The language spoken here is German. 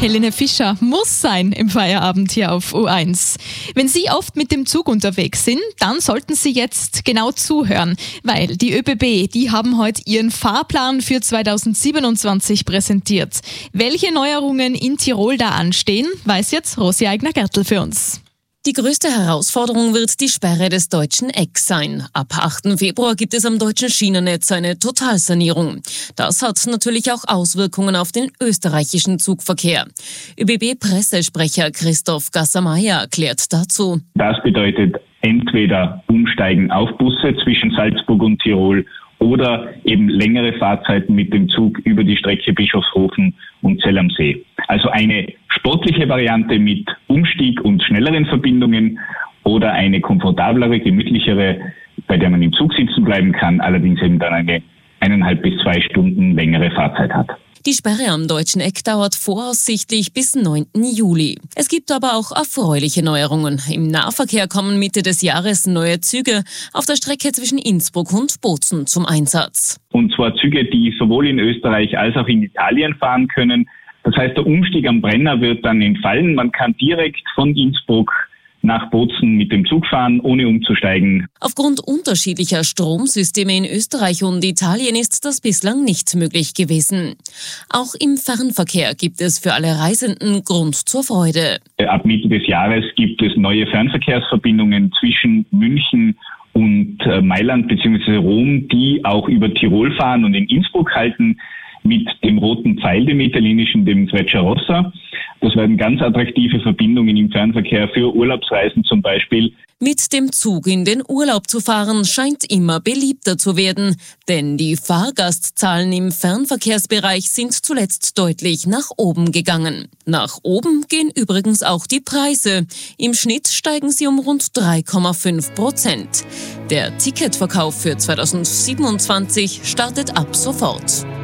Helene Fischer muss sein im Feierabend hier auf U1. Wenn Sie oft mit dem Zug unterwegs sind, dann sollten Sie jetzt genau zuhören, weil die ÖBB, die haben heute ihren Fahrplan für 2027 präsentiert. Welche Neuerungen in Tirol da anstehen, weiß jetzt Rosi Eigner-Gertl für uns. Die größte Herausforderung wird die Sperre des deutschen Ecks sein. Ab 8. Februar gibt es am deutschen Schienennetz eine Totalsanierung. Das hat natürlich auch Auswirkungen auf den österreichischen Zugverkehr. ÖBB-Pressesprecher Christoph Gasser-Mayer erklärt dazu. Das bedeutet entweder Umsteigen auf Busse zwischen Salzburg und Tirol oder eben längere Fahrzeiten mit dem Zug über die Strecke Bischofshofen und Zell am See. Also eine sportliche Variante mit Umstieg und schnelleren Verbindungen oder eine komfortablere, gemütlichere, bei der man im Zug sitzen bleiben kann, allerdings eben dann eine 1,5 bis 2 Stunden längere Fahrzeit hat. Die Sperre am deutschen Eck dauert voraussichtlich bis 9. Juli. Es gibt aber auch erfreuliche Neuerungen. Im Nahverkehr kommen Mitte des Jahres neue Züge auf der Strecke zwischen Innsbruck und Bozen zum Einsatz. Und zwar Züge, die sowohl in Österreich als auch in Italien fahren können. Das heißt, der Umstieg am Brenner wird dann entfallen. Man kann direkt von Innsbruck nach Bozen mit dem Zug fahren, ohne umzusteigen. Aufgrund unterschiedlicher Stromsysteme in Österreich und Italien ist das bislang nicht möglich gewesen. Auch im Fernverkehr gibt es für alle Reisenden Grund zur Freude. Ab Mitte des Jahres gibt es neue Fernverkehrsverbindungen zwischen München und Mailand bzw. Rom, die auch über Tirol fahren und in Innsbruck halten, mit dem roten Pfeil, dem italienischen, dem Frecciarossa. Das werden ganz attraktive Verbindungen im Fernverkehr für Urlaubsreisen zum Beispiel. Mit dem Zug in den Urlaub zu fahren scheint immer beliebter zu werden, denn die Fahrgastzahlen im Fernverkehrsbereich sind zuletzt deutlich nach oben gegangen. Nach oben gehen übrigens auch die Preise. Im Schnitt steigen sie um rund 3,5%. Der Ticketverkauf für 2027 startet ab sofort.